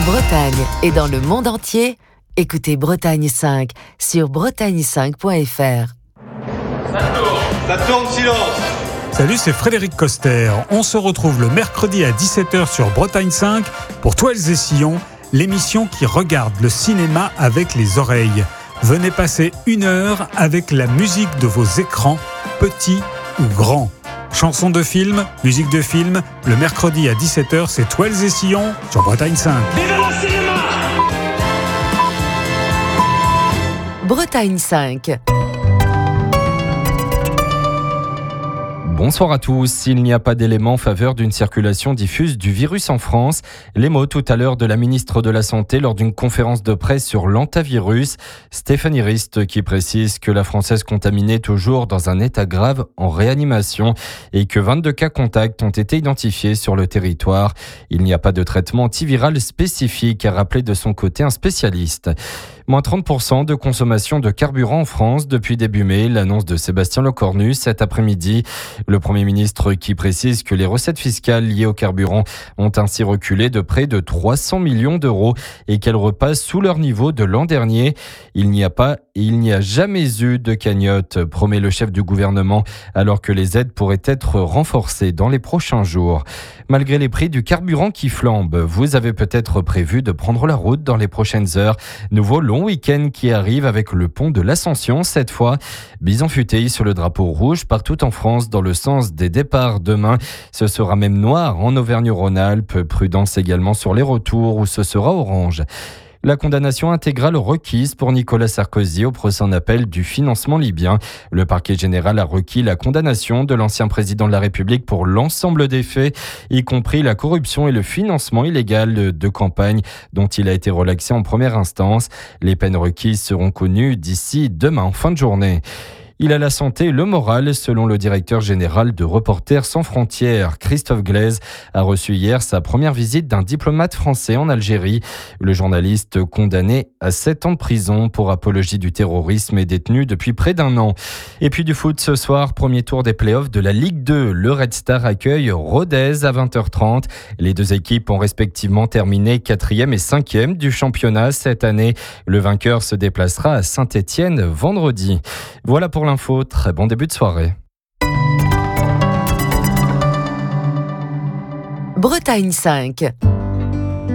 Bretagne et dans le monde entier, écoutez Bretagne 5 sur bretagne5.fr. Ça tourne, silence. Salut, c'est Frédéric Coster. On se retrouve le mercredi à 17h sur Bretagne 5 pour Toiles et Sillons, l'émission qui regarde le cinéma avec les oreilles. Venez passer 1 heure avec la musique de vos écrans, petits ou grands. Chansons de film, musique de film, le mercredi à 17h, c'est Toiles et Sillons sur Bretagne 5. Vive le cinéma! Bretagne 5. Bonsoir à tous. Il n'y a pas d'éléments en faveur d'une circulation diffuse du virus en France. Les mots tout à l'heure de la ministre de la Santé lors d'une conférence de presse sur l'antavirus. Stéphanie Rist qui précise que la Française contaminée est toujours dans un état grave en réanimation et que 22 cas contacts ont été identifiés sur le territoire. Il n'y a pas de traitement antiviral spécifique, a rappelé de son côté un spécialiste. Moins 30% de consommation de carburant en France depuis début mai, l'annonce de Sébastien Lecornu cet après-midi. Le Premier ministre qui précise que les recettes fiscales liées au carburant ont ainsi reculé de près de 300 millions d'euros et qu'elles repassent sous leur niveau de l'an dernier. Il n'y a jamais eu de cagnotte, promet le chef du gouvernement, alors que les aides pourraient être renforcées dans les prochains jours. Malgré les prix du carburant qui flambent, vous avez peut-être prévu de prendre la route dans les prochaines heures. Nouveau long week-end qui arrive avec le pont de l'Ascension cette fois. Bison futé sur le drapeau rouge partout en France dans le sens des départs demain. Ce sera même noir en Auvergne-Rhône-Alpes. Prudence également sur les retours où ce sera orange. La condamnation intégrale requise pour Nicolas Sarkozy au procès en appel du financement libyen. Le parquet général a requis la condamnation de l'ancien président de la République pour l'ensemble des faits, y compris la corruption et le financement illégal de campagne dont il a été relaxé en première instance. Les peines requises seront connues d'ici demain en fin de journée. Il a la santé et le moral, selon le directeur général de Reporters sans frontières, Christophe Glaise, a reçu hier sa première visite d'un diplomate français en Algérie. Le journaliste condamné à 7 ans de prison pour apologie du terrorisme est détenu depuis près d'1 an. Et puis du foot ce soir, premier tour des playoffs de la Ligue 2. Le Red Star accueille Rodez à 20h30. Les deux équipes ont respectivement terminé 4e et 5e du championnat cette année. Le vainqueur se déplacera à Saint-Étienne vendredi. Voilà pour l'info, très bon début de soirée. Bretagne 5.